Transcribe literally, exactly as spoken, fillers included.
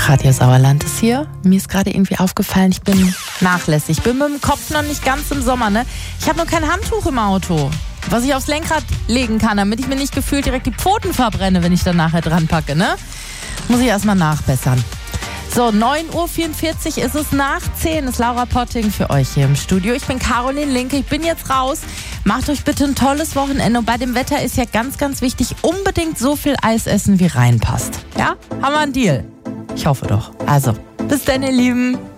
Radio Sauerland ist hier. Mir ist gerade irgendwie aufgefallen, ich bin nachlässig. Ich bin mit dem Kopf noch nicht ganz im Sommer, ne? Ich habe nur kein Handtuch im Auto, was ich aufs Lenkrad legen kann, damit ich mir nicht gefühlt direkt die Pfoten verbrenne, wenn ich dann nachher dran packe, ne? Muss ich erstmal nachbessern. So, neun Uhr vierundvierzig ist es, nach zehn ist Laura Potting für euch hier im Studio. Ich bin Caroline Linke, ich bin jetzt raus. Macht euch bitte ein tolles Wochenende. Und bei dem Wetter ist ja ganz, ganz wichtig, unbedingt so viel Eis essen, wie reinpasst. Ja? Haben wir einen Deal? Ich hoffe doch. Also, bis dann, ihr Lieben.